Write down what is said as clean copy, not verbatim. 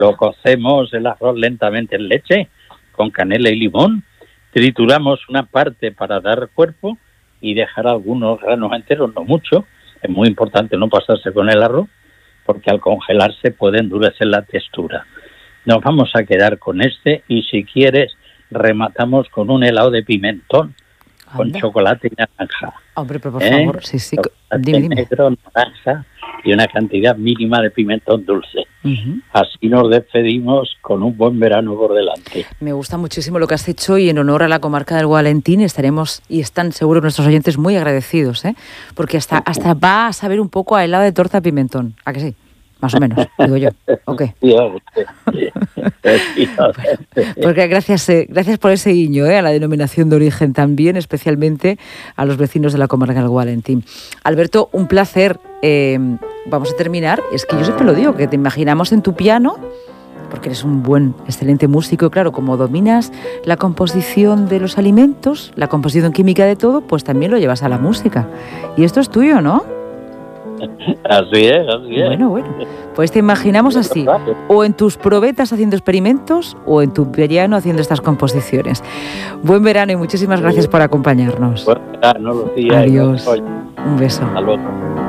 Lo cocemos el arroz lentamente en leche, con canela y limón. Trituramos una parte para dar cuerpo y dejar algunos granos enteros, no mucho. Es muy importante no pasarse con el arroz, porque al congelarse puede endurecer la textura. Nos vamos a quedar con este y si quieres rematamos con un helado de pimentón. Con chocolate y naranja. Hombre, pero por favor, sí. Dime. Negro, naranja y una cantidad mínima de pimentón dulce. Así nos despedimos con un buen verano por delante. Me gusta muchísimo lo que has hecho y en honor a la comarca del Gualentín estaremos, y están seguros nuestros oyentes, muy agradecidos, porque hasta va a saber un poco a helado de torta de pimentón. ¿A que sí? Más o menos, digo yo. ¿Ok? Bueno, porque gracias por ese guiño a la denominación de origen también, especialmente a los vecinos de la comarca del Gualentín. Alberto, un placer. Vamos a terminar. Es que yo siempre lo digo, que te imaginamos en tu piano, porque eres un excelente músico, y claro, como dominas la composición de los alimentos, la composición química de todo, pues también lo llevas a la música. Y esto es tuyo, ¿no? Así es. Bueno, pues te imaginamos así, o en tus probetas haciendo experimentos, o en tu piano haciendo estas composiciones. Buen verano y muchísimas gracias por acompañarnos. Buen verano, Lucía. Adiós. Un beso. Hasta luego.